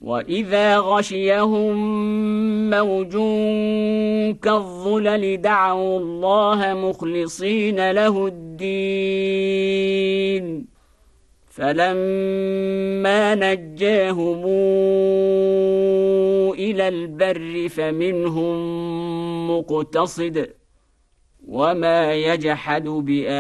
وإذا غشيهم موج كالظلل دعوا الله مخلصين له الدين فلما نجاهم إلى البر فمنهم مقتصد وما يجحد بآياتنا